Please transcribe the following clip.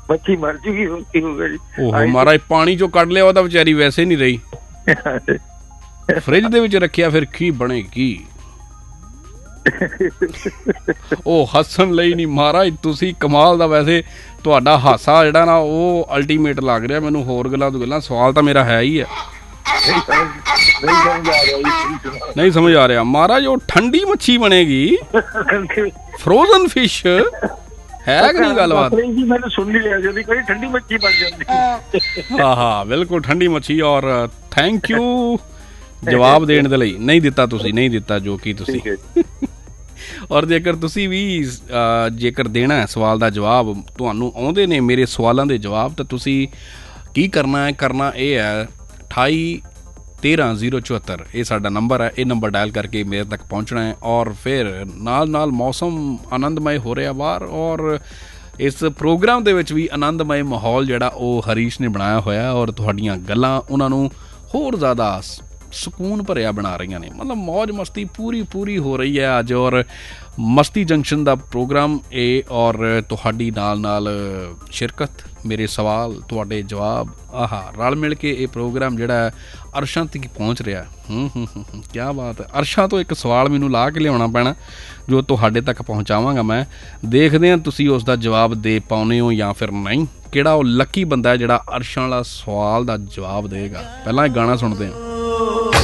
ਮੱਛੀ ਮਰ ਜੂਗੀ, ਕੀ ਹੋਊਗਾ ਜੀ? ਓਹੋ ਮਹਾਰਾਜ, ਪਾਣੀ ਚੋਂ ਕੱਢ ਲਿਆ ਉਹ ਤਾਂ ਵਿਚਾਰੀ ਵੈਸੇ ਨਹੀਂ ਰਹੀ, ਫਰਿੱਜ ਦੇ ਵਿੱਚ ਰੱਖਿਆ, ਫਿਰ ਕੀ ਬਣੇਗੀ? ਉਹ ਹੱਸਣ ਲਈ ਨਹੀਂ ਮਹਾਰਾਜ, ਤੁਸੀਂ ਕਮਾਲ ਦਾ। ਵੈਸੇ ਤੁਹਾਡਾ ਹਾਸਾ ਜਿਹੜਾ ਨਾ ਉਹ ਅਲਟੀਮੇਟ ਲੱਗ ਰਿਹਾ ਮੈਨੂੰ। ਹੋਰ ਗੱਲਾਂ ਤੋਂ ਗੱਲਾਂ, ਸਵਾਲ ਤਾਂ ਮੇਰਾ ਹੈ ਹੀ ਹੈ। ਨਹੀਂ ਸਮਝ ਆ ਰਿਹਾ ਮਹਾਰਾਜ, ਉਹ ਠੰਡੀ ਮੱਛੀ ਬਣੇਗੀ, ਫਰੋਜ਼ਨ ਫਿਸ਼ ਹੈ ਕਿ ਨਹੀਂ ਗੱਲਬਾਤ? ਮੈਨੂੰ ਸੁਣ ਨਹੀਂ ਲਿਆ ਜੀ, ਕੋਈ ਠੰਡੀ ਮੱਛੀ ਬਣ ਜਾਂਦੀ। ਹਾਂ ਬਿਲਕੁਲ ਠੰਡੀ ਮੱਛੀ। ਔਰ ਥੈਂਕ ਯੂ ਜਵਾਬ ਦੇਣ ਦੇ ਲਈ। ਨਹੀਂ ਦਿੱਤਾ ਤੁਸੀਂ, ਨਹੀਂ ਦਿੱਤਾ ਜੋ ਕਿ ਤੁਸੀਂ। ਔਰ ਜੇਕਰ ਤੁਸੀਂ ਵੀ ਜੇਕਰ ਦੇਣਾ ਹੈ ਸਵਾਲ ਦਾ ਜਵਾਬ, ਤੁਹਾਨੂੰ ਆਉਂਦੇ ਨੇ ਮੇਰੇ ਸਵਾਲਾਂ ਦੇ ਜਵਾਬ, ਤਾਂ ਤੁਸੀਂ ਕੀ ਕਰਨਾ ਹੈ? ਕਰਨਾ ਇਹ ਹੈ 2813-074 ਇਹ ਸਾਡਾ ਨੰਬਰ ਹੈ। ਇਹ ਨੰਬਰ ਡਾਇਲ ਕਰਕੇ ਮੇਰੇ ਤੱਕ ਪਹੁੰਚਣਾ ਹੈ। ਔਰ ਫਿਰ ਨਾਲ ਮੌਸਮ ਆਨੰਦਮਈ ਹੋ ਰਿਹਾ ਬਾਹਰ, ਔਰ ਇਸ ਪ੍ਰੋਗਰਾਮ ਦੇ ਵਿੱਚ ਵੀ ਆਨੰਦਮਈ ਮਾਹੌਲ ਜਿਹੜਾ ਉਹ ਹਰੀਸ਼ ਨੇ ਬਣਾਇਆ ਹੋਇਆ। ਔਰ ਤੁਹਾਡੀਆਂ ਗੱਲਾਂ ਉਹਨਾਂ ਨੂੰ ਹੋਰ ਜ਼ਿਆਦਾ ਸਕੂਨ ਭਰਿਆ ਬਣਾ ਰਹੀਆਂ ਨੇ। ਮਤਲਬ ਮੌਜ ਮਸਤੀ ਪੂਰੀ ਹੋ ਰਹੀ ਹੈ ਅੱਜ। ਔਰ ਮਸਤੀ ਜੰਕਸ਼ਨ ਦਾ ਪ੍ਰੋਗਰਾਮ ਇਹ, ਔਰ ਤੁਹਾਡੀ ਨਾਲ ਸ਼ਿਰਕਤ, ਮੇਰੇ ਸਵਾਲ, ਤੁਹਾਡੇ ਜਵਾਬ, ਰਲ ਮਿਲ ਕੇ ਇਹ ਪ੍ਰੋਗਰਾਮ ਜਿਹੜਾ ਹੈ ਅਰਸ਼ਾਂ ਤੱਕ ਪਹੁੰਚ ਰਿਹਾ। ਕਿਆ ਬਾਤ ਹੈ। ਅਰਸ਼ਾਂ ਤੋਂ ਇੱਕ ਸਵਾਲ ਮੈਨੂੰ ਲਾ ਕੇ ਲਿਆਉਣਾ ਪੈਣਾ ਜੋ ਤੁਹਾਡੇ ਤੱਕ ਪਹੁੰਚਾਵਾਂਗਾ ਮੈਂ। ਦੇਖਦੇ ਹਾਂ ਤੁਸੀਂ ਉਸ ਦਾ ਜਵਾਬ ਦੇ ਪਾਉਂਦੇ ਹੋ ਜਾਂ ਫਿਰ ਨਹੀਂ। ਕਿਹੜਾ ਉਹ ਲੱਕੀ ਬੰਦਾ ਹੈ ਜਿਹੜਾ ਅਰਸ਼ਾਂ ਵਾਲਾ ਸਵਾਲ ਦਾ ਜਵਾਬ ਦੇਗਾ। ਪਹਿਲਾਂ ਇਹ ਗਾਣਾ ਸੁਣਦੇ ਹਾਂ।